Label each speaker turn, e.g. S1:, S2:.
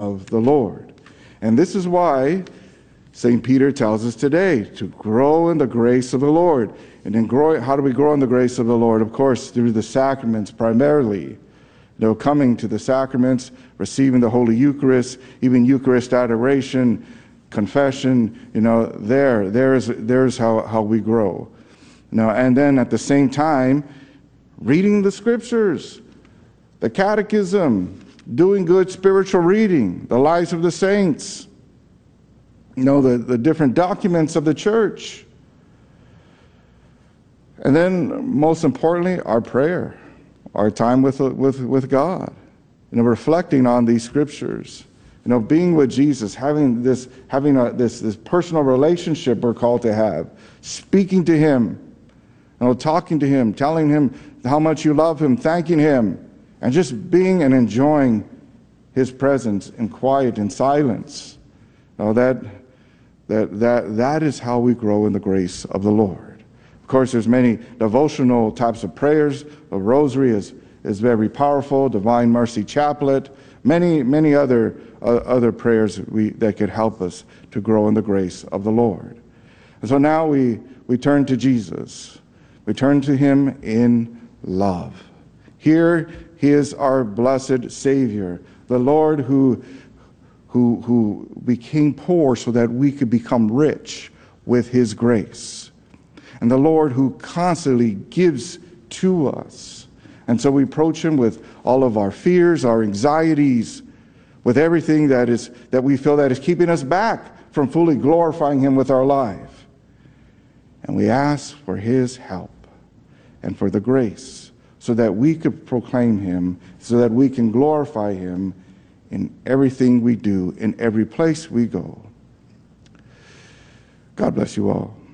S1: of the Lord. And this is why St. Peter tells us today to grow in the grace of the Lord. And then how do we grow in the grace of the Lord? Of course, through the sacraments primarily. Coming to the sacraments, receiving the Holy Eucharist, even Eucharist adoration, confession, there's how we grow. And then at the same time, reading the scriptures, the catechism, doing good spiritual reading, the lives of the saints, the different documents of the church. And then, most importantly, our prayer, our time with God, reflecting on these scriptures, being with Jesus, having this personal relationship we're called to have, speaking to him, talking to him, telling him how much you love him, thanking him, and just being and enjoying his presence in quiet and silence. That is how we grow in the grace of the Lord. Of course, there's many devotional types of prayers. The rosary is very powerful. Divine Mercy Chaplet, many other prayers that could help us to grow in the grace of the Lord. And so now we turn to Jesus. We turn to him in love. Here he is our blessed Savior, the Lord who became poor so that we could become rich with his grace. And the Lord who constantly gives to us. And so we approach him with all of our fears, our anxieties, with everything that we feel that is keeping us back from fully glorifying him with our life. And we ask for his help and for the grace so that we could proclaim him, so that we can glorify him in everything we do, in every place we go. God bless you all.